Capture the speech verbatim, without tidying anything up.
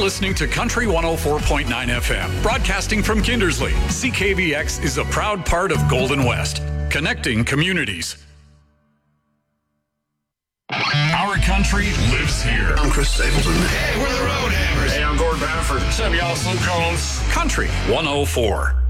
listening to Country one oh four point nine F M, broadcasting from Kindersley. C K V X is a proud part of Golden West, connecting communities. Our country lives here. I'm Chris Stapleton. Hey, we're the Road Hammers. Hey, I'm Gord Bamford. What's up, y'all? Slim Combs. Country one oh four.